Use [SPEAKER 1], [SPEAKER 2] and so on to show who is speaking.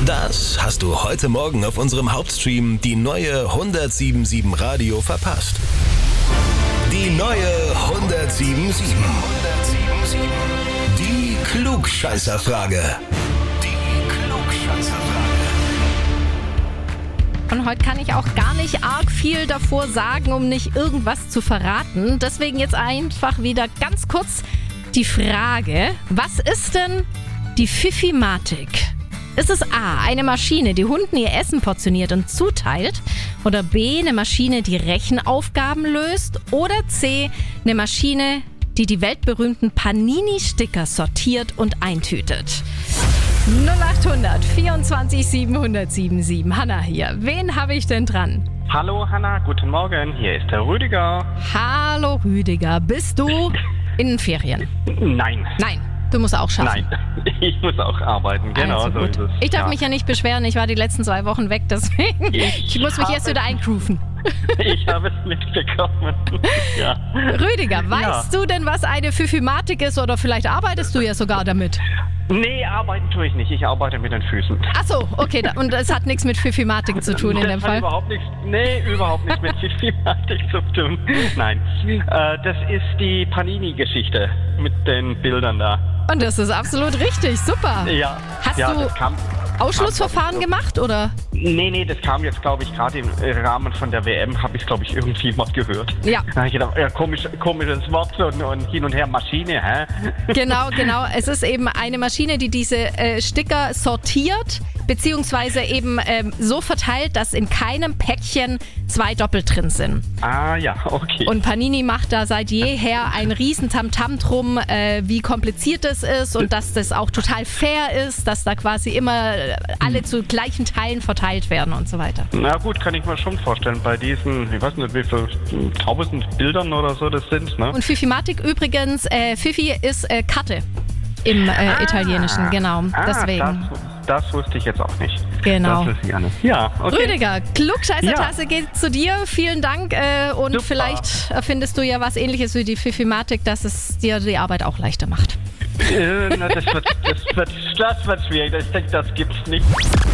[SPEAKER 1] Das hast du heute Morgen auf unserem Hauptstream die neue 107.7 Radio verpasst. Die neue 107.7. Die Klugscheißerfrage.
[SPEAKER 2] Und heute kann ich auch gar nicht arg viel davor sagen, um nicht irgendwas zu verraten. Deswegen jetzt einfach wieder ganz kurz die Frage, was ist denn die Pfiffimatik? Ist es A, eine Maschine, die Hunden ihr Essen portioniert und zuteilt? Oder B, eine Maschine, die Rechenaufgaben löst? Oder C, eine Maschine, die die weltberühmten Panini-Sticker sortiert und eintütet? 0800 24 707. Hanna hier. Wen habe ich denn dran?
[SPEAKER 3] Hallo Hanna, guten Morgen, hier ist der Rüdiger.
[SPEAKER 2] Hallo Rüdiger, bist du in den Ferien?
[SPEAKER 3] Nein.
[SPEAKER 2] Nein, du musst auch schaffen.
[SPEAKER 3] Nein, ich muss auch arbeiten, genau
[SPEAKER 2] Also
[SPEAKER 3] so
[SPEAKER 2] gut.
[SPEAKER 3] ist es.
[SPEAKER 2] Ich darf mich ja nicht beschweren, ich war die letzten 2 Wochen weg, deswegen ich muss mich jetzt wieder eingrooven.
[SPEAKER 3] Ich habe es mitbekommen. Ja.
[SPEAKER 2] Rüdiger, weißt du denn, was eine Pfiffimatik ist oder vielleicht arbeitest du ja sogar damit?
[SPEAKER 3] Nee, arbeiten tue ich nicht, ich arbeite mit den Füßen.
[SPEAKER 2] Ach so, okay, und es hat nichts mit Pfiffimatik zu tun in dem Fall?
[SPEAKER 3] Überhaupt nichts mit Pfiffimatik zu tun. Nein, das ist die Panini-Geschichte mit den Bildern da.
[SPEAKER 2] Und das ist absolut richtig, super.
[SPEAKER 3] Ja.
[SPEAKER 2] Hast du Ausschlussverfahren gemacht, oder?
[SPEAKER 3] Nee, das kam jetzt, glaube ich, gerade im Rahmen von der WM, habe ich, glaube ich, irgendwie mal gehört.
[SPEAKER 2] Ja.
[SPEAKER 3] Da habe ich gedacht, ja, komisches Wort und hin und her Maschine, hä?
[SPEAKER 2] Genau. Es ist eben eine Maschine, die diese Sticker sortiert, beziehungsweise eben so verteilt, dass in keinem Päckchen 2 doppelt drin sind.
[SPEAKER 3] Ah ja, okay.
[SPEAKER 2] Und Panini macht da seit jeher ein riesen Tamtam drum, wie kompliziert es ist und dass das auch total fair ist, dass da quasi immer alle zu gleichen Teilen verteilt werden und so weiter.
[SPEAKER 3] Na gut, kann ich mir schon vorstellen, bei diesen, ich weiß nicht, wie viele 1000 Bildern oder so das sind, ne?
[SPEAKER 2] Und Pfiffimatik übrigens, Pfiffi ist Karte im Italienischen, genau, deswegen.
[SPEAKER 3] Das wusste ich jetzt auch nicht.
[SPEAKER 2] Genau.
[SPEAKER 3] Das ist gerne. Ja, okay.
[SPEAKER 2] Rüdiger, Klugscheißer-Tasse geht zu dir. Vielen Dank. Und
[SPEAKER 3] Super.
[SPEAKER 2] Vielleicht erfindest du ja was Ähnliches wie die Pfiffimatik, dass es dir die Arbeit auch leichter macht.
[SPEAKER 3] Das wird schwierig. Ich denke, das gibt's nicht.